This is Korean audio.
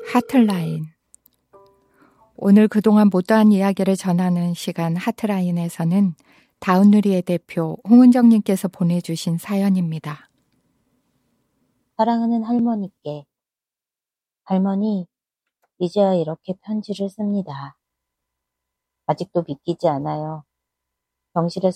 하트라인. 오늘 그동안 못다한 이야기를 전하는 시간 하트라인에서는 다운누리의 대표 홍은정님께서 보내주신 사연입니다. 사랑하는 할머니께. 할머니, 이제야 이렇게 편지를 씁니다. 아직도 믿기지 않아요. 병실에서